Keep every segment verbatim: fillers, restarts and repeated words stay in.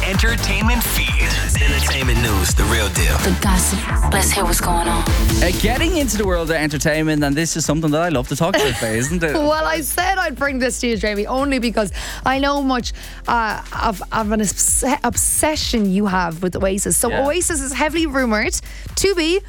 entertainment feed. Entertainment news, the real deal. The gossip. Let's hear what's going on. Uh, getting into the world of entertainment, and this is something that I love to talk about, Faye, isn't it? Well, I said I'd bring this to you, Jamie, only because I know much uh, of, of an obs- obsession you have with Oasis. So Yeah. Oasis is heavily rumoured to be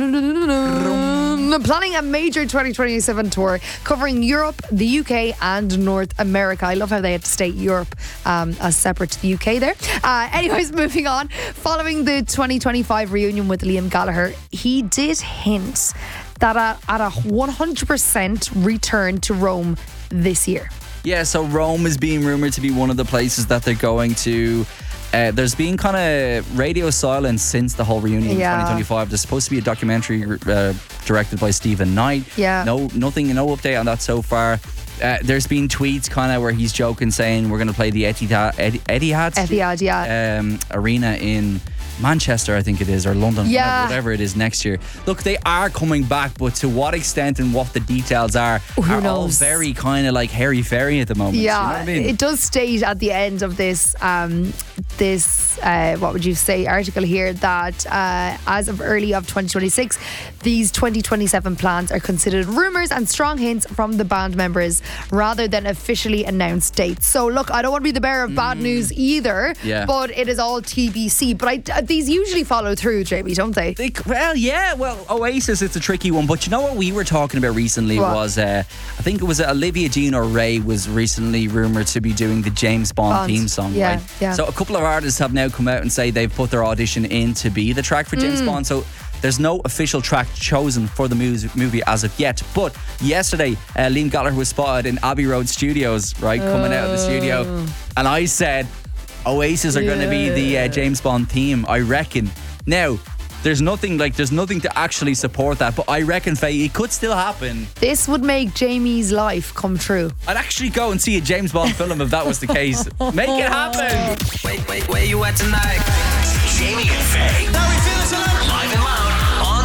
planning a major twenty twenty-seven tour covering Europe, the U K and North America. I love how they had to state Europe um, as separate to the U K there. Uh, anyways, moving on. Following the twenty twenty-five reunion with Liam Gallagher, he did hint that at, at a one hundred percent return to Rome this year. Yeah, so Rome is being rumoured to be one of the places that they're going to. Uh, there's been kind of radio silence since the whole reunion Yeah. in twenty twenty-five. There's supposed to be a documentary uh, directed by Stephen Knight. Yeah. No, nothing, no update on that so far. Uh, there's been tweets kind of where he's joking, saying we're going to play the Etihad, Etihad, Etihad, yeah. um, arena in Manchester, I think it is, or London, Yeah. whatever it is next year. Look, they are coming back, but to what extent and what the details are Who are all knows? very kind of like hairy-fairy at the moment. Yeah, you know what I mean? it does state at the end of this um, this uh, what would you say article here that uh, as of early of twenty twenty-six, these twenty twenty-seven plans are considered rumours and strong hints from the band members rather than officially announced dates. So look, I don't want to be the bearer of bad news either, Yeah. but it is all T B C. But I, uh, these usually follow through, Jamie, don't they? They, well, yeah, well, Oasis, it's a tricky one. But you know what we were talking about recently What? was, uh, I think it was Olivia Dean or Ray was recently rumoured to be doing the James Bond, Bond. theme song. Yeah, right? yeah. So a couple of artists have now come out and say they've put their audition in to be the track for James Mm. Bond. So there's no official track chosen for the mu- movie as of yet. But yesterday, uh, Liam Gallagher was spotted in Abbey Road Studios, right, coming out of the studio. And I said, Oasis are going to be the uh, James Bond theme, I reckon. Now, there's nothing like there's nothing to actually support that, but I reckon, Faye, it could still happen. This would make Jamie's life come true. I'd actually go and see a James Bond film if that was the case. Make it happen. Wait, wait, where you at tonight? Jamie and Faye.